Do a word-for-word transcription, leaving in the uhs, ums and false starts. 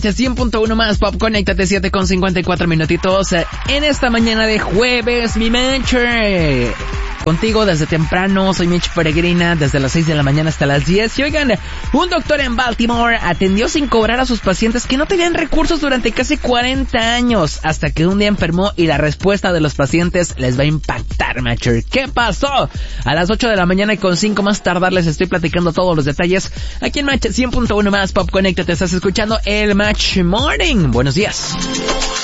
cien punto uno más Pop, conéctate siete con cincuenta y cuatro minutitos en esta mañana de jueves, mi Meche. Contigo desde temprano, soy Mitch Peregrina, desde las seis de la mañana hasta las diez. Y oigan, un doctor en Baltimore atendió sin cobrar a sus pacientes que no tenían recursos durante casi cuarenta años, hasta que un día enfermó y la respuesta de los pacientes les va a impactar, Matcher. ¿Qué pasó? A las ocho de la mañana y con cinco más tardar les estoy platicando todos los detalles aquí en Match cien punto uno más Pop, conéctate, estás escuchando el Match Morning. Buenos días.